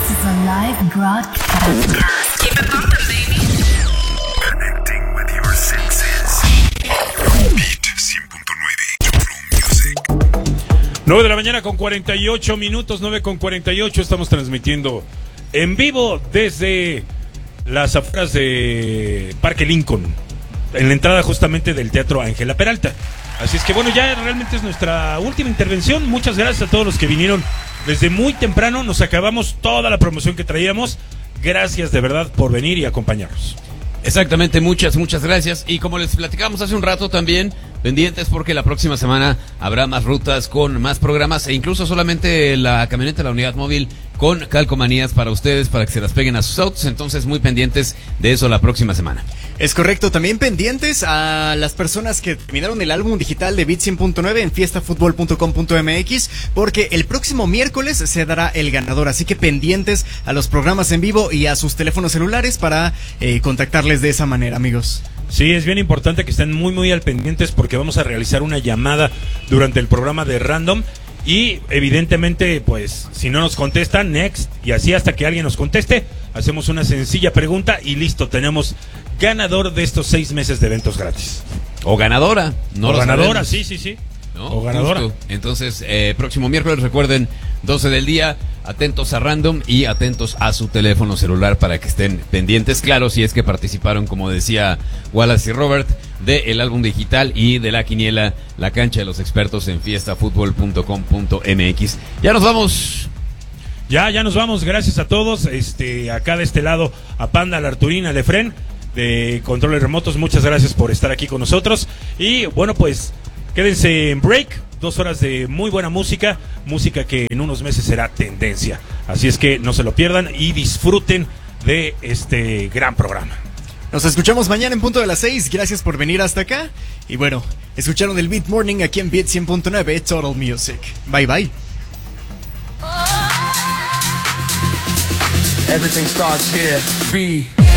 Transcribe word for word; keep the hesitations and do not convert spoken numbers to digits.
is a live broadcast. Keep it bumping, baby. Connecting with your senses. Beat cien punto nueve, True Music. nueve de la mañana con cuarenta y ocho minutos, nueve con cuarenta y ocho. Estamos transmitiendo en vivo desde las afueras de Parque Lincoln, en la entrada justamente del Teatro Ángela Peralta. Así es que bueno, ya realmente es nuestra última intervención. Muchas gracias a todos los que vinieron desde muy temprano. Nos acabamos toda la promoción que traíamos. Gracias de verdad por venir y acompañarnos. Exactamente, muchas, muchas gracias. Y como les platicamos hace un rato también, pendientes porque la próxima semana habrá más rutas con más programas e incluso solamente la camioneta, la unidad móvil con calcomanías para ustedes, para que se las peguen a sus autos. Entonces muy pendientes de eso la próxima semana. Es correcto, también pendientes a las personas que terminaron el álbum digital de Beat cien punto nueve en fiesta futbol punto com punto m x, porque el próximo miércoles se dará el ganador, así que pendientes a los programas en vivo y a sus teléfonos celulares para eh, contactarles de esa manera, amigos. Sí, es bien importante que estén muy muy al pendientes porque vamos a realizar una llamada durante el programa de Random y evidentemente pues si no nos contestan, next, y así hasta que alguien nos conteste, hacemos una sencilla pregunta y listo, tenemos ganador de estos seis meses de eventos gratis. O ganadora, no o lo ganadora, sabemos. sí, sí, sí. ¿No? O ganadora. Justo. Entonces, eh, próximo miércoles, recuerden, doce del día, atentos a Random y atentos a su teléfono celular para que estén pendientes, claro, si es que participaron, como decía Wallace y Robert, del álbum digital y de la quiniela, la cancha de los expertos en fiesta futbol punto com punto m x. Ya nos vamos. Ya, ya nos vamos, gracias a todos, este, acá de este lado, a Panda, a la Arturina, al Efren, de Controles Remotos, muchas gracias por estar aquí con nosotros, y bueno, pues, quédense en break, dos horas de muy buena música, música que en unos meses será tendencia, así es que no se lo pierdan y disfruten de este gran programa. Nos escuchamos mañana en punto de las seis, gracias por venir hasta acá, y bueno, escucharon el Beat Morning aquí en Beat cien punto nueve, Total Music. Bye bye. Everything starts here. Be